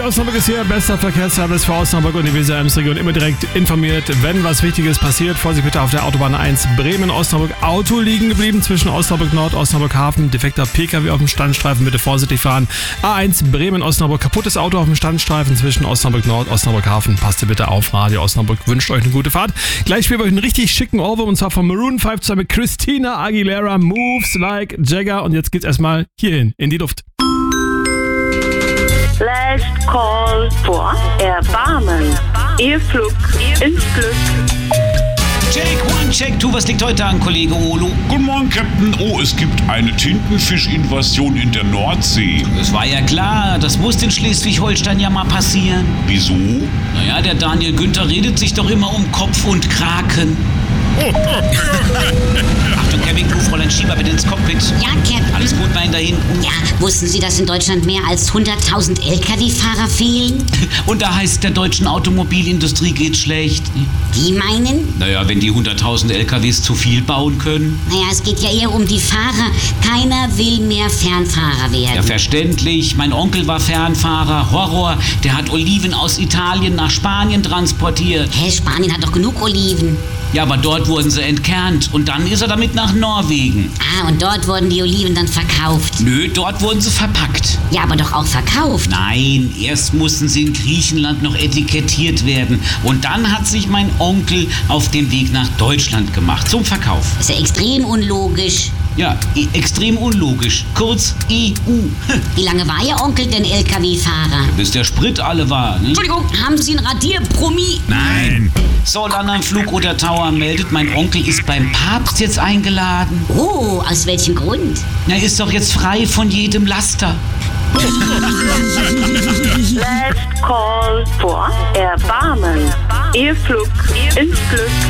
Osnabrück ist hier, bester Verkehrsservice für Osnabrück und die Weser-Ems-Region. Immer direkt informiert, wenn was Wichtiges passiert. Vorsicht bitte auf der Autobahn 1 Bremen-Osnabrück. Auto liegen geblieben zwischen Osnabrück Nord, Osnabrück Hafen. Defekter PKW auf dem Standstreifen, bitte vorsichtig fahren. A1 Bremen-Osnabrück. Kaputtes Auto auf dem Standstreifen zwischen Osnabrück Nord, Osnabrück Hafen. Passt ihr bitte auf. Radio Osnabrück wünscht euch eine gute Fahrt. Gleich spielen wir euch einen richtig schicken Ohrwurm und zwar von Maroon 5 zusammen mit Christina Aguilera. Moves like Jagger. Und jetzt geht's erstmal hierhin in die Luft. Last Call for Erbarmen. Ihr Flug ins Glück. Check, one, check, two. Was liegt heute an, Kollege Olo? Guten Morgen, Captain. Oh, es gibt eine Tintenfisch-Invasion in der Nordsee. Das war ja klar. Das musste in Schleswig-Holstein ja mal passieren. Wieso? Naja, der Daniel Günther redet sich doch immer um Kopf und Kraken. Achtung, Kevin, ruf Fräulein Schieber bitte ins Cockpit. Ja, Captain. Alles gut, nein, da hinten. Ja, wussten Sie, dass in Deutschland mehr als 100.000 Lkw-Fahrer fehlen? Und da heißt, der deutschen Automobilindustrie geht's schlecht. Die meinen? Naja, wenn die 100.000 LKWs zu viel bauen können. Naja, es geht ja eher um die Fahrer. Keiner will mehr Fernfahrer werden. Ja, verständlich. Mein Onkel war Fernfahrer. Horror. Der hat Oliven aus Italien nach Spanien transportiert. Hä, Spanien hat doch genug Oliven. Ja, aber dort wurden sie entkernt und dann ist er damit nach Norwegen. Ah, und dort wurden die Oliven dann verkauft. Nö, dort wurden sie verpackt. Ja, aber doch auch verkauft. Nein, erst mussten sie in Griechenland noch etikettiert werden. Und dann hat sich mein Onkel auf den Weg nach Deutschland gemacht, zum Verkauf. Ist ja extrem unlogisch. Ja, extrem unlogisch. Kurz EU. Wie lange war Ihr Onkel denn Lkw-Fahrer? Bis der Sprit alle war. Ne? Entschuldigung, haben Sie einen Radierbrummi? Nein. So, London Flug oder Tower meldet, mein Onkel ist beim Papst jetzt eingeladen. Oh, aus welchem Grund? Er ist doch jetzt frei von jedem Laster. Last Call for Erbarmen. Ihr Flug ins Glück.